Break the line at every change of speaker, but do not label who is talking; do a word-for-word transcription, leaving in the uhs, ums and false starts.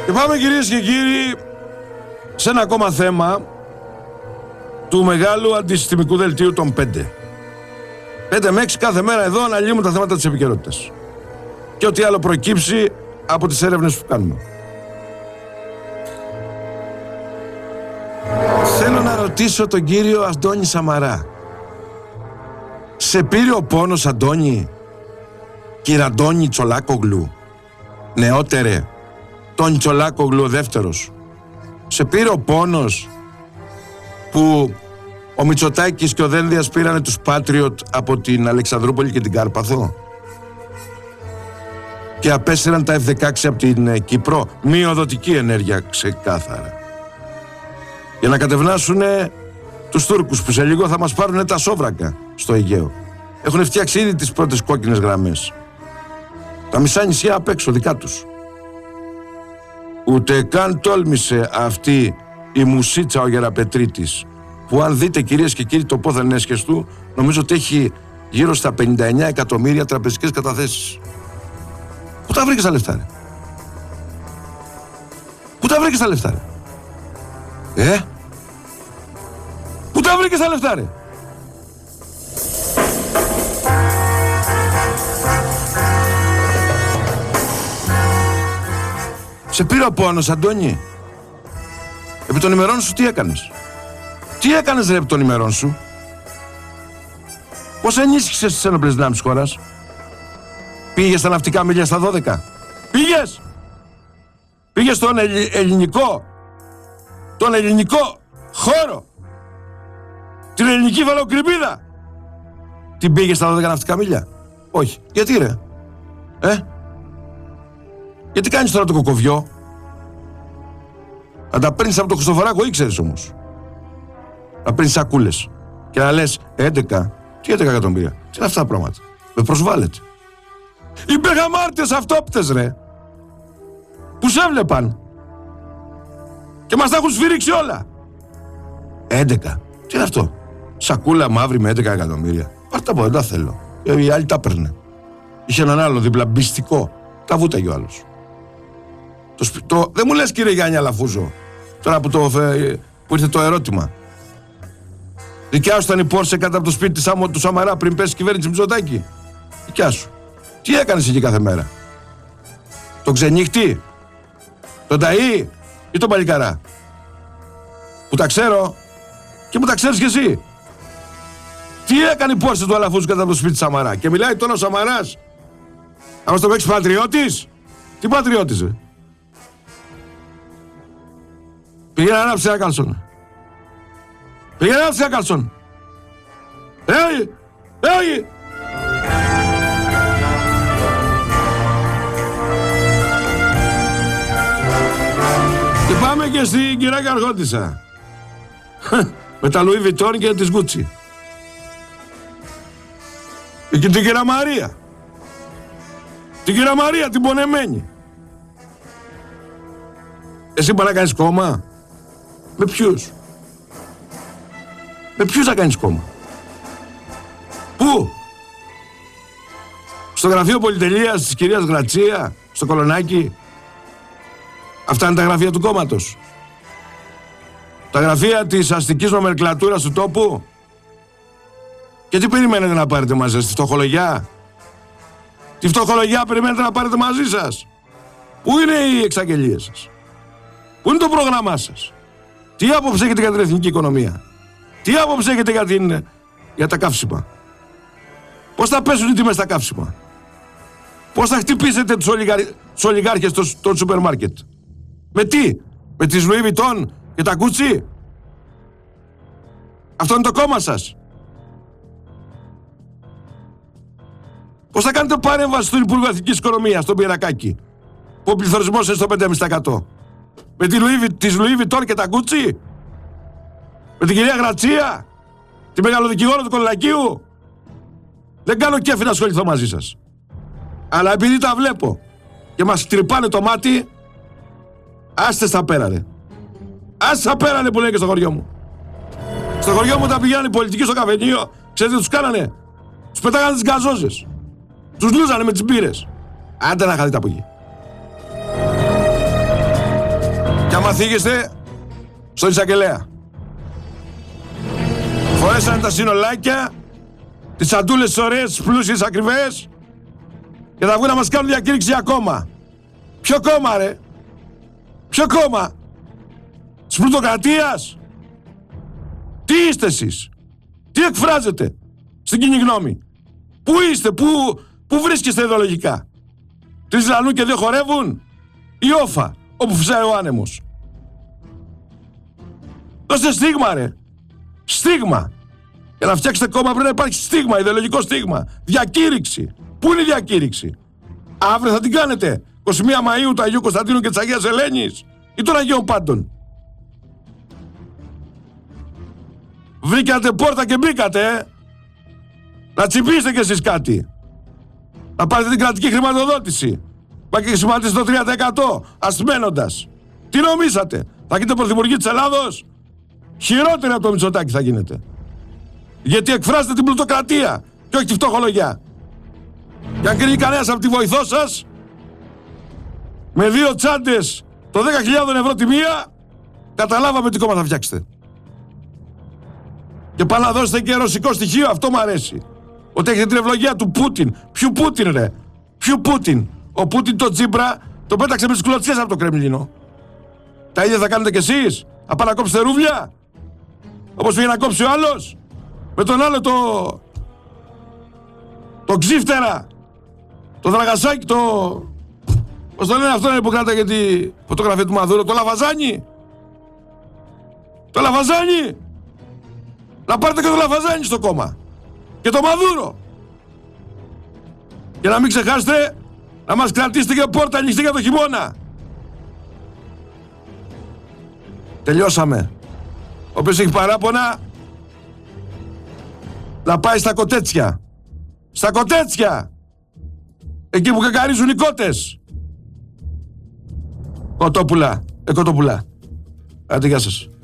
Και πάμε, κυρίες και κύριοι, σε ένα ακόμα θέμα του μεγάλου αντισυστημικού δελτίου των πέντε. Πέντε με έξι κάθε μέρα εδώ αναλύουμε τα θέματα της επικαιρότητας. Και ό,τι άλλο προκύψει από τις έρευνες που κάνουμε. Θέλω να ρωτήσω τον κύριο Αντώνη Σαμαρά. Σε πήρε ο πόνος, Αντώνη, κύριε Αντώνη Τσολάκογλου, νεότερε, τον Τσολάκογλου ο δεύτερος. Σε πήρε ο πόνος που ο Μητσοτάκης και ο Δένδιας πήρανε τους Patriot από την Αλεξανδρούπολη και την Κάρπαθο και απέσυραν τα εφ δεκαέξι από την Κύπρο? Μειοδοτική ενέργεια, ξεκάθαρα, για να κατευνάσουν τους Τούρκους που σε λίγο θα μας πάρουν τα σόβρακα στο Αιγαίο. Έχουν φτιάξει ήδη τις πρώτες κόκκινες γραμμές. Τα μισά νησιά απ' έξω δικά τους. Ούτε καν τόλμησε αυτή η μουσίτσα ο Γεραπετρίτης, που αν δείτε, κυρίες και κύριοι, το πόθεν έσχες του, νομίζω ότι έχει γύρω στα πενήντα εννέα εκατομμύρια τραπεζικές καταθέσεις. Πού τα βρήκες τα λεφτά, ρε? Πού τα βρήκες τα λεφτά, ρε? Ε? Πού τα βρήκες τα λεφτά, ρε? Σε πήρε ο πόνος, Αντώνη. Επί των ημερών σου τι έκανες? Τι έκανες, ρε, επί των ημερών σου? Πώς ενίσχυσες τις ένοπλες δυνάμεις της χώρας? Πήγες στα ναυτικά μίλια στα δώδεκα? Πήγες? Πήγες στον ελλη, ελληνικό τον ελληνικό χώρο, την ελληνική βαλοκρηπίδα? Την πήγες στα δώδεκα ναυτικά μίλια? Όχι. Γιατί, ρε? Ε? Γιατί κάνεις τώρα το κοκοβιό? Να τα παίρνεις από το Χριστοφοράκο, ήξερες όμως. Να παίρνεις σακούλες και να λες έντεκα. Τι έντεκα εκατομμύρια? Τι είναι αυτά τα πράγματα? Με προσβάλλεται. Οι μπεγαμάρτες αυτόπτες, ρε, που σε έβλεπαν και μας τα έχουν σφυρίξει όλα. έντεκα. Τι είναι αυτό? Σακούλα μαύρη με έντεκα εκατομμύρια. Πάρτε από, δεν τα θέλω. Οι άλλοι τα παίρνε. Είχε έναν άλλο δίπλα, μπιστικό. Τα βούταγε ο άλλος. Το, το, δεν μου λες, κύριε Γιάννη Αλαφούζο, τώρα που, το, που ήρθε το ερώτημα. Δικιά σου ήταν η Πόρσε κάτω από το σπίτι της Άμμο του Σαμαρά πριν πέσει η κυβέρνηση Μητσοτάκη? Δικιά σου. Τι έκανες εκεί κάθε μέρα? Τον ξενύχτη, τον ταΐ ή τον παλικαρά? Που τα ξέρω και που τα ξέρεις κι εσύ. Τι έκανε η Πόρσε του Αλαφούζου κάτω από το σπίτι της Σαμαρά? Και μιλάει τώρα ο Σαμαράς να μας το παίξει πατριώτης? Τι πατριώτης, ρε? Πήγαινε να ανάψει ένα καλσόν. Πήγαινε να ανάψει ένα καλσόν. Έι, έι. Και πάμε και στην κυρία Καρχόντισσα. Με τα Λουί Βιτόν και της Γκούτσι. Και την κυρία Μαρία. Την κυρία Μαρία, την πονεμένη. Εσύ μπορεί να κάνεις κόμμα? Με ποιους? Με ποιους θα κάνεις κόμμα? Πού? Στο γραφείο πολυτελείας της κυρίας Γρατσία, στο Κολονάκι? Αυτά είναι τα γραφεία του κόμματος? Τα γραφεία της αστικής νομερκλατούρας του τόπου? Και τι περιμένετε να πάρετε μαζί σας? Τη φτωχολογιά? Τη φτωχολογιά περιμένετε να πάρετε μαζί σας? Πού είναι οι εξαγγελίες σας? Πού είναι το πρόγραμμά σας? Τι άποψη έχετε για την εθνική οικονομία? Τι άποψη έχετε για, την, για τα καύσιμα? Πώς θα πέσουν οι τιμές στα καύσιμα? Πώς θα χτυπήσετε τους, ολιγαρ, τους ολιγάρχες των, των σούπερ μάρκετ? Με τι? Με τις Louis Vuitton και τα Gucci? Αυτό είναι το κόμμα σας? Πώς θα κάνετε παρέμβαση στον Υπουργό Εθνικής Οικονομίας, στον Πυρακάκη, που ο πληθωρισμός είναι στο πέντε κόμμα πέντε τοις εκατό? Με τη Louis, τις Louis Vuitton και τα Gucci? Με την κυρία Γρατσία, τη μεγαλοδικηγόρο του Κολονακίου? Δεν κάνω κέφι να ασχοληθώ μαζί σας. Αλλά επειδή τα βλέπω και μας τρυπάνε το μάτι, άστε στα πέρα, ρε. Άστε στα πέρα, ρε, που λένε και στο χωριό μου. Στο χωριό μου τα πηγαίνανε οι πολιτικοί στο καφενείο, ξέρετε τι τους κάνανε? Τους πετάγανε τις γκαζόζες. Τους λούζανε με τις μπύρες. Άντε να χαθείτε από εκεί. άμα θίγεστε, στον εισαγγελέα. Φορέσανε τα συνολάκια, τις σαντούλες τις ωραίες, τις πλούσιες, ακριβές, και θα βγουν να μας κάνουν διακήρυξη ακόμα. Ποιο κόμμα, ρε? Ποιο κόμμα? Της πλουτοκρατίας? Τι είστε εσείς? Τι εκφράζετε στην κοινή γνώμη? Πού είστε? Πού, πού βρίσκεστε ιδεολογικά? Τρεις λαλούν και δύο χορεύουν? Ή όφα, όπου φυσάει ο άνεμος? Δώστε στίγμα, ρε. Στίγμα. Για να φτιάξετε κόμμα πρέπει να υπάρχει στίγμα, ιδεολογικό στίγμα. Διακήρυξη. Πού είναι η διακήρυξη? Αύριο θα την κάνετε? είκοσι μία Μαΐου του Αγίου Κωνσταντίνου και της Αγίας Ελένης ή των Αγίων Πάντων? Βρήκατε πόρτα και μπήκατε, ε? Να τσιμπήσετε κι εσείς κάτι. Να πάρετε την κρατική χρηματοδότηση. Μα και χρηματίσετε το τρία τοις εκατό ασμένοντας. Τι νομίσατε? Θα γίνετε πρωθυπουργοί της Ελλάδος? Χειρότεροι από το Μητσοτάκη θα γίνετε. Γιατί εκφράζετε την πλουτοκρατία και όχι τη φτωχολογιά. Και αν κρίνει κανένας από τη βοηθό σας, με δύο τσάντες το δέκα χιλιάδες ευρώ τη μία, καταλάβαμε τι κόμμα θα φτιάξετε. Και πάνε να δώσετε και ρωσικό στοιχείο, αυτό μου αρέσει. Ότι έχετε την ευλογία του Πούτιν. Ποιου Πούτιν, ρε? Ποιου Πούτιν? Ο Πούτιν το Τσίπρα το πέταξε με τις κλωτσιές από το Κρεμλίνο. Τα ίδια θα κάνετε κι εσείς? Θα πάνε να κόψετε ρούβλια? Όπως πήγε να κόψει ο άλλος? Με τον άλλο το... το ξύφτερα. Το δραγασάκι, το... Πώς το λένε αυτό που κράταγε τη φωτογραφία του Μαδούρο? Το Λαβαζάνι. Το Λαβαζάνι. Να πάρετε και το Λαβαζάνι στο κόμμα. Και το Μαδούρο. Και να μην ξεχάσετε να μας κρατήσετε και πόρτα ανοιχτή για το χειμώνα. Τελειώσαμε. Όποιος έχει παράπονα να πάει στα κοτέτσια. Στα κοτέτσια. Εκεί που κακαρίζουν οι κότες. Κοτόπουλα. Ε, κοτόπουλα. Άντε, γεια σας.